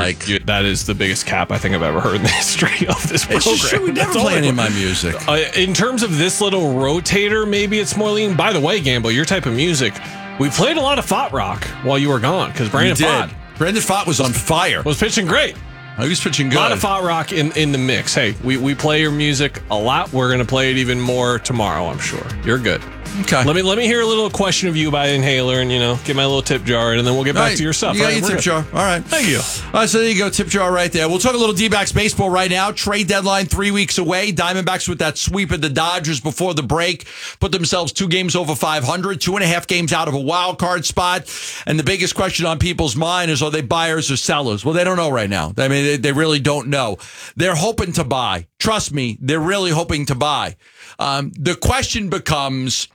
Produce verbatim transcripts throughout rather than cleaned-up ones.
like you, that is the biggest cap I think I've ever heard in the history of this program. It's just true. We never That's play all any I- of my music. Uh, in terms of this little rotator, maybe it's more lean. By the way, Gamble, your type of music, we played a lot of Fott Rock while you were gone because Brandon did. Fott Brandon Fott was on fire. was pitching great. He was pitching good. A lot of Fott Rock in, in the mix. Hey, we, we play your music a lot. We're going to play it even more tomorrow, I'm sure. You're good. Okay. Let me let me hear a little question of you by Inhaler and, you know, get my little tip jar, and then we'll get back Right. to your stuff. You got All right, your we're tip good. jar. All right. Thank you. All right, so there you go. Tip jar right there. We'll talk a little D-backs baseball right now. Trade deadline three weeks away. Diamondbacks with that sweep of the Dodgers before the break put themselves two games over five hundred, two and a half games out of a wild card spot. And the biggest question on people's mind is, are they buyers or sellers? Well, they don't know right now. I mean, they, they really don't know. They're hoping to buy. Trust me, they're really hoping to buy. Um, the question becomes,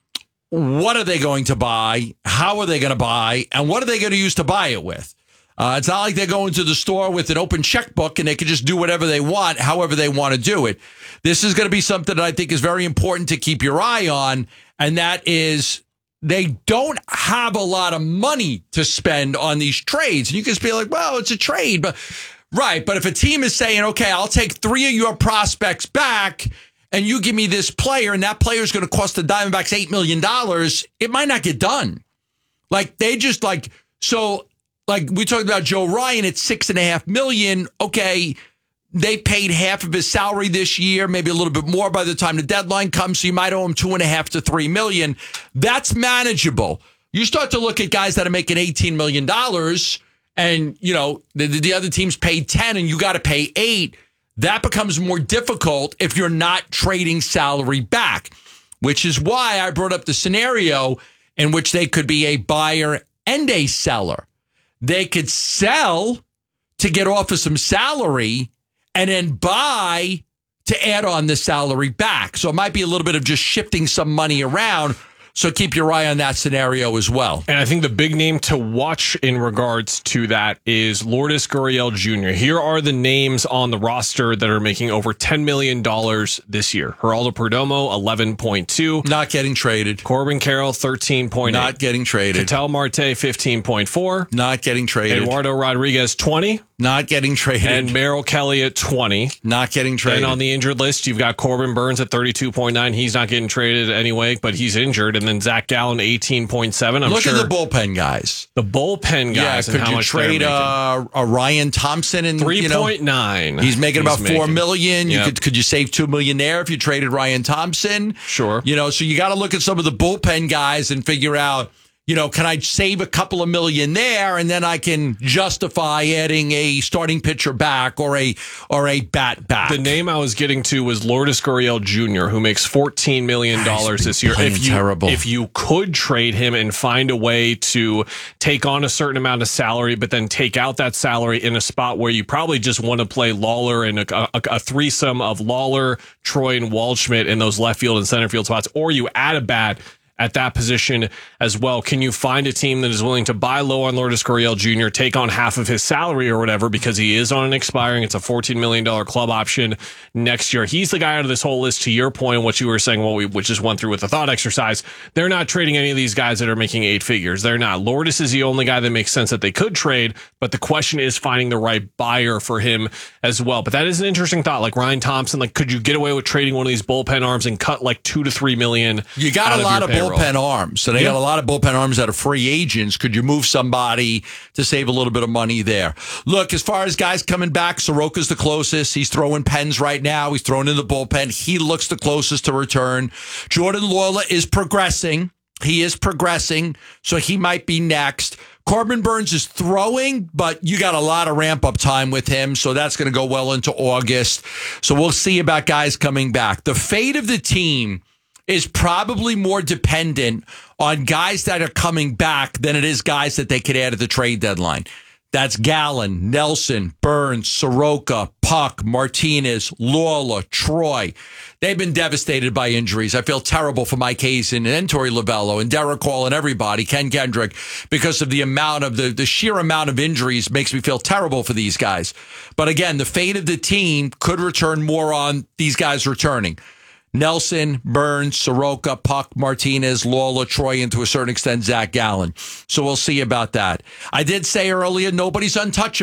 what are they going to buy? How are they going to buy? And what are they going to use to buy it with? Uh, it's not like they're going to the store with an open checkbook and they can just do whatever they want, however they want to do it. This is going to be something that I think is very important to keep your eye on, and that is they don't have a lot of money to spend on these trades. And you can just be like, well, it's a trade. But right, but if a team is saying, okay, I'll take three of your prospects back, and you give me this player, and that player is going to cost the Diamondbacks eight million dollars, it might not get done. Like, they just like, so, like, we talked about Joe Ryan at six and a half million. Okay, they paid half of his salary this year, maybe a little bit more by the time the deadline comes, so you might owe him two and a half to three million. That's manageable. You start to look at guys that are making eighteen million dollars, and, you know, the, the other teams paid ten, and you got to pay eight. That becomes more difficult if you're not trading salary back, which is why I brought up the scenario in which they could be a buyer and a seller. They could sell to get off of some salary and then buy to add on the salary back. So it might be a little bit of just shifting some money around. So keep your eye on that scenario as well. And I think the big name to watch in regards to that is Lourdes Gurriel Junior Here are the names on the roster that are making over ten million dollars this year. Geraldo Perdomo, eleven point two. Not getting traded. Corbin Carroll, thirteen point eight. Not getting traded. Ketel Marte, fifteen point four. Not getting traded. Eduardo Rodriguez, twenty. Not getting traded. And Merrill Kelly at twenty. Not getting traded. And on the injured list, you've got Corbin Burns at thirty-two point nine. He's not getting traded anyway, but he's injured. And then Zach Gallen, eighteen point seven. I'm Look sure at the bullpen guys. The bullpen guys. Yeah, and could how you much trade they're uh, a Ryan Thompson and three point nine? You know, he's making about four million. You Yep. could could you save two million there if you traded Ryan Thompson? Sure. You know, so you got to look at some of the bullpen guys and figure out, you know, can I save a couple of million there, and then I can justify adding a starting pitcher back or a or a bat back. The name I was getting to was Lourdes Gurriel Junior, who makes fourteen million dollars this year. playing If you, terrible. if you could trade him and find a way to take on a certain amount of salary, but then take out that salary in a spot where you probably just want to play Lawler and a, a, a threesome of Lawler, Troy, and Waldschmidt in those left field and center field spots, or you add a bat at that position as well. Can you find a team that is willing to buy low on Lourdes Gurriel Junior, take on half of his salary or whatever, because he is on an expiring, it's a fourteen million dollars club option next year. He's the guy out of this whole list, to your point, what you were saying, what we which just went through with the thought exercise. They're not trading any of these guys that are making eight figures. They're not. Lourdes is the only guy that makes sense that they could trade, but the question is finding the right buyer for him as well. But that is an interesting thought. Like Ryan Thompson, like, could you get away with trading one of these bullpen arms and cut like two to three million? You got a lot of bullpen arms. So they Yeah. got a lot of bullpen arms that are free agents. Could you move somebody to save a little bit of money there? Look, as far as guys coming back, Soroka's the closest. He's throwing pens right now. He's throwing in the bullpen. He looks the closest to return. Jordan Lawler is progressing. He is progressing, so he might be next. Corbin Burns is throwing, but you got a lot of ramp-up time with him, so that's going to go well into August. So we'll see about guys coming back. The fate of the team is probably more dependent on guys that are coming back than it is guys that they could add at the trade deadline. That's Gallen, Nelson, Burns, Soroka, Puck, Martinez, Lawler, Troy. They've been devastated by injuries. I feel terrible for Mike Hazen and Torey Lovello and Derek Hall and everybody, Ken Kendrick, because of the amount of the, the sheer amount of injuries makes me feel terrible for these guys. But again, the fate of the team could return more on these guys returning. Nelson, Burns, Soroka, Puck, Martinez, Lawler, Troy, and to a certain extent, Zach Gallen. So we'll see about that. I did say earlier, nobody's untouchable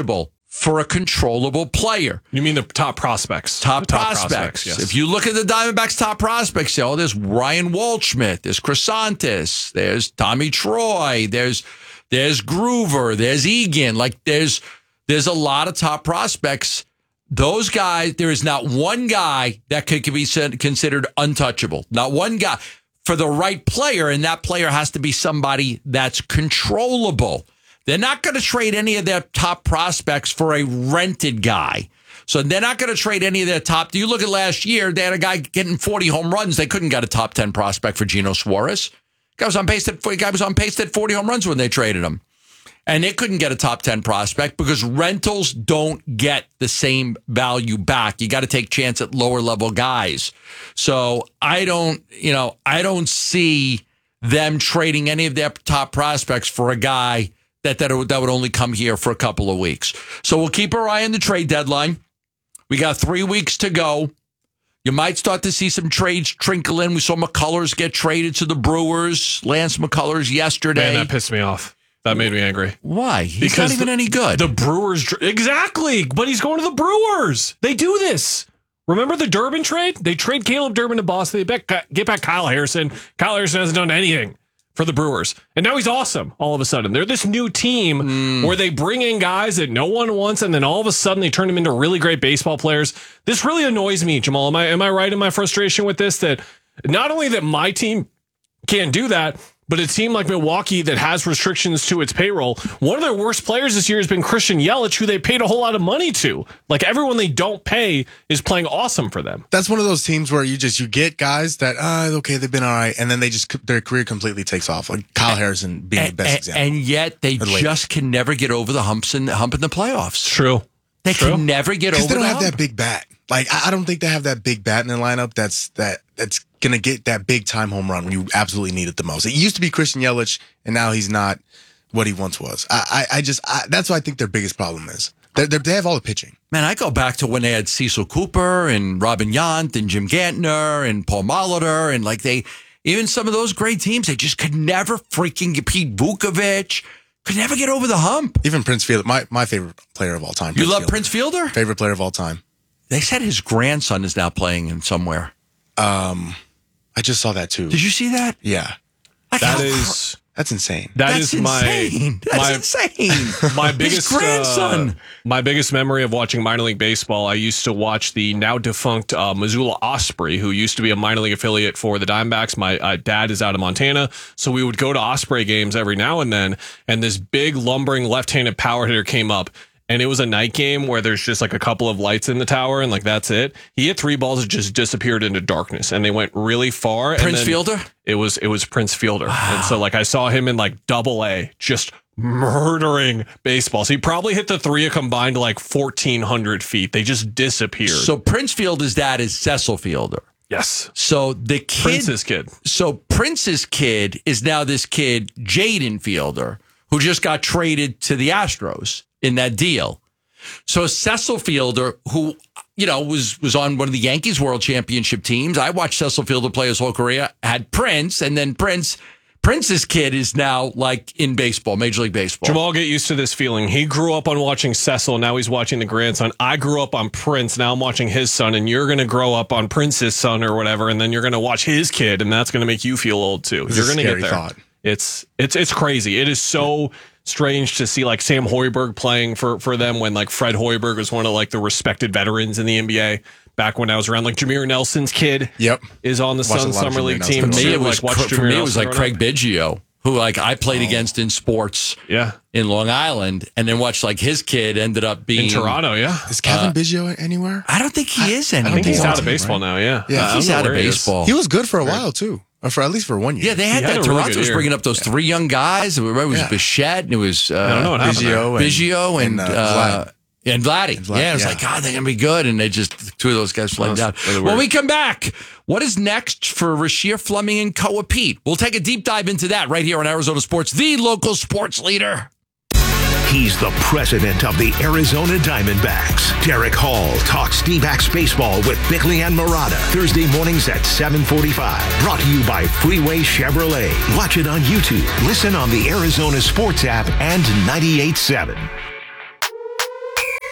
for a controllable player. You mean the top prospects? Top, the top prospects. prospects yes. If you look at the Diamondbacks' top prospects, you know, there's Ryan Waldschmidt, there's Crisantis, there's Tommy Troy, there's there's Groover, there's Egan. Like there's there's a lot of top prospects. Those guys, there is not one guy that could, could be considered untouchable. Not one guy for the right player, and that player has to be somebody that's controllable. They're not going to trade any of their top prospects for a rented guy. So they're not going to trade any of their top. Do you look at last year, they had a guy getting forty home runs. They couldn't get a top ten prospect for Geno Suarez. Guy was on pace at, guy was on pace at forty home runs when they traded him. And they couldn't get a top ten prospect because rentals don't get the same value back. You got to take chance at lower level guys. So I don't, you know, I don't see them trading any of their top prospects for a guy that that would, that would only come here for a couple of weeks. So we'll keep our eye on the trade deadline. We got three weeks to go. You might start to see some trades trickle in. We saw McCullers get traded to the Brewers. Lance McCullers yesterday. Man, that pissed me off. That made me angry. Why? He's because not even the, any good. The Brewers, exactly. But he's going to the Brewers. They do this. Remember the Durbin trade? They trade Caleb Durbin to Boston. They get back Kyle Harrison. Kyle Harrison hasn't done anything for the Brewers. And now he's awesome all of a sudden. They're this new team mm. where they bring in guys that no one wants, and then all of a sudden they turn them into really great baseball players. This really annoys me, Jamal. Am I, am I right in my frustration with this? That not only that my team can't do that, but a team like Milwaukee that has restrictions to its payroll, one of their worst players this year has been Christian Yelich, who they paid a whole lot of money to. Like everyone they don't pay is playing awesome for them. That's one of those teams where you just you get guys that uh, okay, they've been all right, and then they just their career completely takes off. Like Kyle Harrison being and, the best and, example. And yet they just can never get over the humps in hump in the playoffs. True. They True. can never get over. Because they don't the have hump. that big bat. Like I don't think they have that big bat in their lineup. That's that that's gonna get that big time home run when you absolutely need it the most. It used to be Christian Yelich, and now he's not what he once was. I I, I just I, that's what I think their biggest problem is. They're, they're, they have all the pitching. Man, I go back to when they had Cecil Cooper and Robin Yount and Jim Gantner and Paul Molitor, and like they even some of those great teams, they just could never freaking get Pete Vukovich. Could never get over the hump. Even Prince Fielder, my, my favorite player of all time. You Prince love Fielder. Prince Fielder? Favorite player of all time. They said his grandson is now playing in somewhere. Um, I just saw that too. Did you see that? Yeah. Like that how, is that's insane. That that's is insane. my That's my, insane. my biggest his grandson. Uh, my biggest memory of watching minor league baseball. I used to watch the now defunct uh, Missoula Osprey, who used to be a minor league affiliate for the Diamondbacks. My uh, dad is out of Montana, so we would go to Osprey games every now and then. And this big lumbering left-handed power hitter came up. And it was a night game where there's just like a couple of lights in the tower and like that's it. He hit three balls that just disappeared into darkness and they went really far. Prince and then Fielder? It was it was Prince Fielder. Wow. And so like I saw him in like double A just murdering baseballs. He probably hit the three combined like fourteen hundred feet. They just disappeared. So Prince Fielder's dad is Cecil Fielder. Yes. So the kid, Prince's kid. So Prince's kid is now this kid, Jaden Fielder, who just got traded to the Astros in that deal. So Cecil Fielder, who, you know, was was on one of the Yankees World Championship teams. I watched Cecil Fielder play his whole career, had Prince, and then Prince, Prince's kid is now like in baseball, Major League Baseball. Jamal, get used to this feeling. He grew up on watching Cecil. Now he's watching the grandson. I grew up on Prince. Now I'm watching his son, and you're going to grow up on Prince's son or whatever, and then you're going to watch his kid, and that's going to make you feel old too. It's you're a going to get scary there. thought. It's it's it's crazy. It is so strange to see like Sam Hoiberg playing for for them when like Fred Hoiberg was one of like the respected veterans in the N B A back when I was around. Like Jameer Nelson's kid Yep. is on the Watched Suns a lot of Summer Jameer League Nelson. team. For me, too. it was, like, watch for me, Jameer it was Nelson like or Craig whatever. Biggio, who like I played Oh. against in sports Yeah. in Long Island, and then watched like his kid ended up being In Toronto, yeah. Is Kevin Uh, Biggio anywhere? I don't think he is anymore. I think he's on out the of team, baseball right? now, yeah. Yeah, I don't He's know out of where he is. baseball. He was good for a while too, or for at least for one year. Yeah, they had He had that. a really Toronto good was year. bringing up those three young guys. It was Yeah. Bichette, and it was uh, I don't know what happened there. Biggio and, Biggio and, and, uh, uh, and Vladdy. And Vlad, yeah, it was yeah. like, God, they're going to be good. And they just, two of those guys flamed Well, out. that's really When weird. we come back, what is next for Rasheer Fleming and Koa Pete? We'll take a deep dive into that right here on Arizona Sports, the local sports leader. He's the president of the Arizona Diamondbacks. Derek Hall talks D-backs baseball with Bickley and Murata. Thursday mornings at seven forty-five. Brought to you by Freeway Chevrolet. Watch it on YouTube. Listen on the Arizona Sports app and ninety-eight point seven.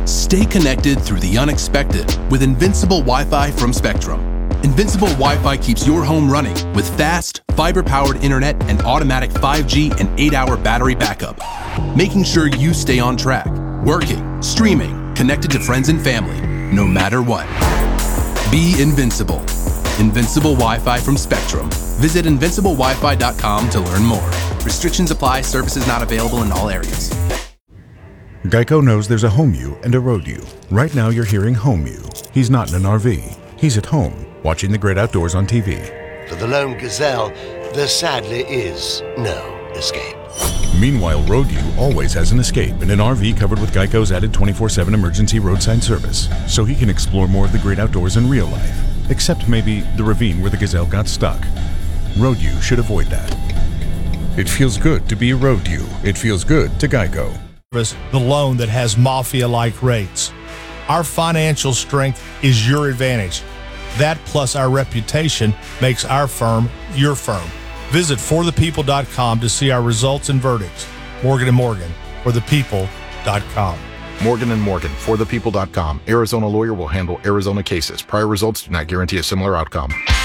Stay connected through the unexpected with Invincible Wi-Fi from Spectrum. Invincible Wi-Fi keeps your home running with fast, fiber-powered internet and automatic five G and eight hour battery backup, making sure you stay on track, working, streaming, connected to friends and family, no matter what. Be invincible. Invincible Wi-Fi from Spectrum. Visit invincible wi fi dot com to learn more. Restrictions apply. Services not available in all areas. Geico knows there's a home you and a road you. Right now you're hearing home you. He's not in an R V. He's at home, watching the great outdoors on T V. For the lone gazelle, there sadly is no escape. Meanwhile, road you always has an escape in an R V covered with Geico's added twenty-four seven emergency roadside service, so he can explore more of the great outdoors in real life. Except maybe the ravine where the gazelle got stuck. Road you should avoid that. It feels good to be a road you. It feels good to Geico. The loan that has mafia-like rates. Our financial strength is your advantage. That plus our reputation makes our firm your firm. Visit for the people dot com to see our results and verdicts. Morgan and Morgan, for the people dot com. Morgan and Morgan, for the people dot com. Arizona lawyer will handle Arizona cases. Prior results do not guarantee a similar outcome.